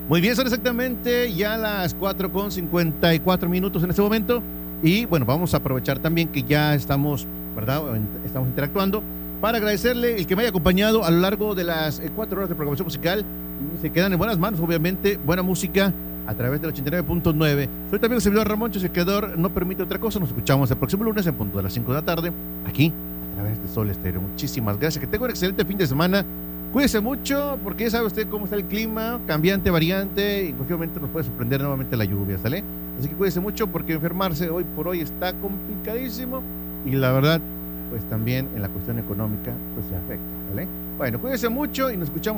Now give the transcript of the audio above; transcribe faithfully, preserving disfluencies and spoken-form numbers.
Muy bien, son exactamente ya las cuatro con cincuenta y cuatro minutos en este momento. Y bueno, vamos a aprovechar también que ya estamos, ¿verdad? Estamos interactuando para agradecerle el que me haya acompañado a lo largo de las eh, cuatro horas de programación musical. Y se quedan en buenas manos, obviamente, buena música a través del ochenta y nueve punto nueve. Soy también el servidor Ramón Chos, el creador no permite otra cosa. Nos escuchamos el próximo lunes en punto de las cinco de la tarde, aquí a través de Sol Estéreo. Muchísimas gracias, que tenga un excelente fin de semana. Cuídese mucho, porque ya sabe usted cómo está el clima, cambiante, variante, y posiblemente nos puede sorprender nuevamente la lluvia, ¿sale? Así que cuídese mucho, porque enfermarse hoy por hoy está complicadísimo, y la verdad, pues también en la cuestión económica, pues se afecta, ¿sale? Bueno, cuídese mucho y nos escuchamos